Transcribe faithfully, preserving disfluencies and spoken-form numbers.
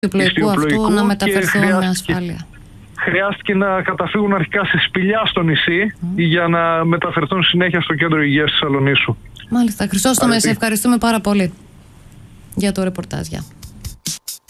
ιστιοπλοϊκού αυτού να μεταφερθούν με ασφάλεια. Χρειάστηκε να καταφύγουν αρχικά σε σπηλιά στο νησί mm. για να μεταφερθούν συνέχεια στο κέντρο υγείας της Σαλονίσου. Μάλιστα. Χρυσόστομε, σε ευχαριστούμε πάρα πολύ για το ρεπορτάζ.